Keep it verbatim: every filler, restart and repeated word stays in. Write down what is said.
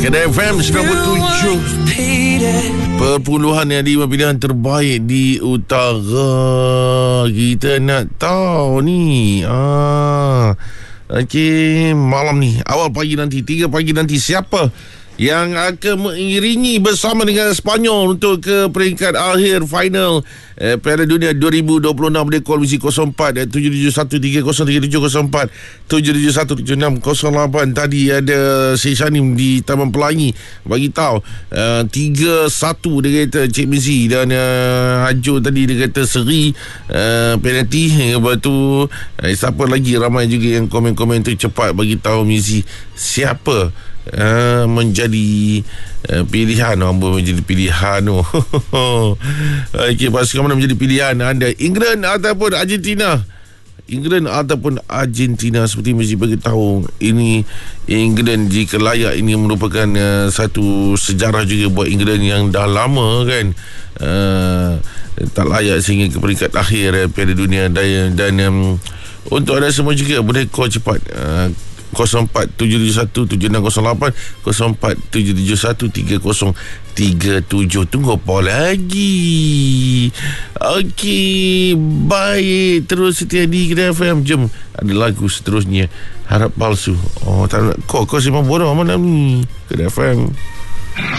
Kedai F M sembilan puluh tujuh perpuluhan yang lima pilihan terbaik di utara. Kita nak tahu ni ah, Okey, malam ni, awal pagi nanti, tiga pagi nanti, siapa yang akan mengiringi bersama dengan Sepanyol untuk ke peringkat akhir final eh, Piala Dunia dua ribu dua puluh enam di call misi kosong empat eh, tujuh tujuh satu tiga kosong tiga tujuh kosong empat tujuh tujuh satu tujuh enam kosong lapan. Tadi ada Syed Shanim di Taman Pelangi bagi tahu uh, tiga satu dia kata Cik Mizi, dan uh, Hajo tadi dia kata seri uh, penalti. Lepas tu eh, siapa lagi, ramai juga yang komen-komen tu cepat bagi tahu Mizi siapa Uh, menjadi uh, pilihan. Apa menjadi pilihan tu? Okey, pastikan mana menjadi pilihan anda, England ataupun Argentina. England ataupun Argentina. Seperti mesti bagi tahu, ini England jika layak, ini merupakan uh, satu sejarah juga buat England yang dah lama kan uh, tak layak sehingga ke peringkat akhir uh, Piala Dunia. Dan, dan um, untuk anda semua juga boleh call cepat uh, kosong empat tujuh tujuh satu tujuh enam kosong lapan, kosong empat tujuh tujuh satu tiga kosong tiga tujuh. Tunggu apa lagi? Okey, baik, terus setia di Kedai F M. Jom, ada lagu seterusnya, Harap Palsu. Oh, tak nak kau kau simpan bodoh malam ni Kedai F M.